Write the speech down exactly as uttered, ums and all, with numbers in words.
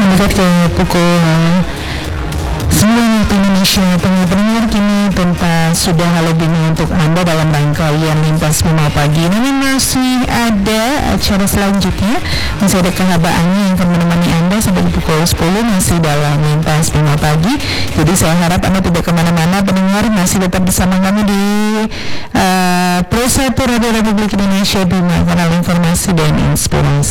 mendekat ke pukul sembilan waktu Indonesia pendengar kini pentas sudah lebih untuk Anda dalam rangkaian Lintas Bima Pagi. Namun masih ada acara selanjutnya, masih ada kehabaannya yang akan menemani Anda sampai pukul sepuluh masih dalam Lintas Bima Pagi. Jadi saya harap Anda tidak kemana-mana, pendengar masih tetap bersama kami di uh, Pro satu Radio Republik Indonesia Bima, kanal informasi dan inspirasi.